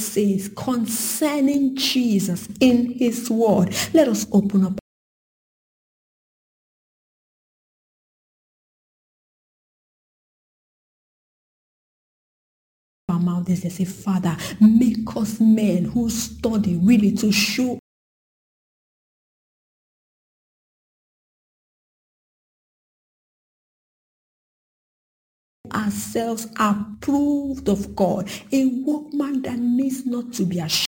says concerning Jesus in his word. Let us open up our mouth and say, Father, make us men who study really to show ourselves approved of God, a workman that needs not to be ashamed.